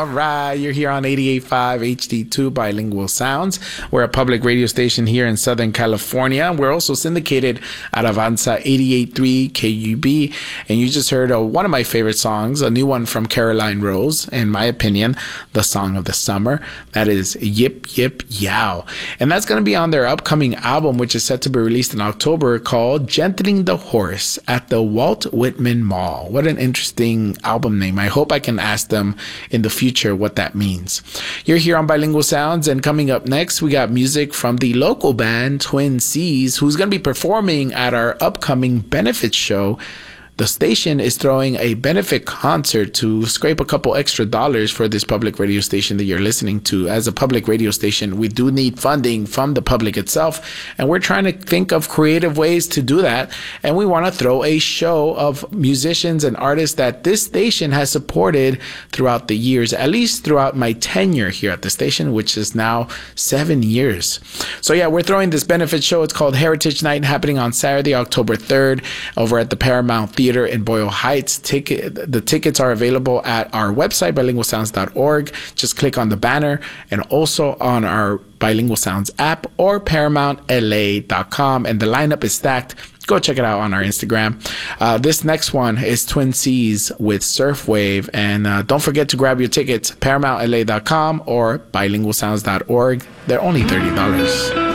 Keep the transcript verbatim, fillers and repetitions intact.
All right, you're here on eighty-eight point five H D two Bilingual Sounds. We're a public radio station here in Southern California. We're also syndicated at Avanza eighty-eight point three K U B. And you just heard uh, one of my favorite songs, a new one from Caroline Rose, in my opinion, the song of the summer. That is Yip Yip Yow. And that's going to be on their upcoming album, which is set to be released in October, called Gentling the Horse at the Walt Whitman Mall. What an interesting album name. I hope I can ask them in the future what that means. You're here on Bilingual Sounds, and coming up next, we got music from the local band Twin Seas, who's going to be performing at our upcoming benefit show. The station is throwing a benefit concert to scrape a couple extra dollars for this public radio station that you're listening to. As a public radio station, we do need funding from the public itself, and we're trying to think of creative ways to do that. And we want to throw a show of musicians and artists that this station has supported throughout the years, at least throughout my tenure here at the station, which is now seven years. So yeah, we're throwing this benefit show. It's called Heritage Night, happening on Saturday, October third, over at the Paramount Theater in Boyle Heights. Ticket, the tickets are available at our website, bilingual sounds dot org. Just click on the banner, and also on our Bilingual Sounds app or paramount L A dot com. And the lineup is stacked. Go check it out on our Instagram. Uh, this next one is Twin Seas with Surfwave. And uh, don't forget to grab your tickets, paramount L A dot com or bilingual sounds dot org. They're only thirty dollars.